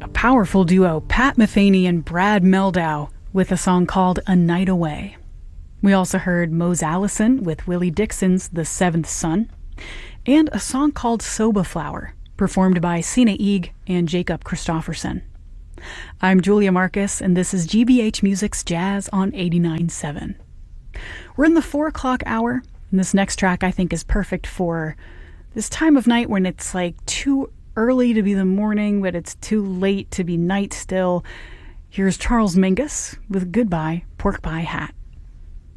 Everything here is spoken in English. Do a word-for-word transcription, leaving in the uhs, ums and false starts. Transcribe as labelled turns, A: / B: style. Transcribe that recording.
A: A powerful duo, Pat Metheny and Brad Meldau, with a song called A Night Away. We also heard Mose Allison with Willie Dixon's The Seventh Son, and a song called Soba Flower, performed by Sina Eeg and Jacob Christofferson. I'm Julia Marcus, and this is G B H Music's Jazz on eighty-nine point seven. We're in the four o'clock hour, and this next track I think is perfect for this time of night when it's like too early to be the morning, but it's too late to be night still. Here's Charles Mingus with Goodbye Pork Pie Hat.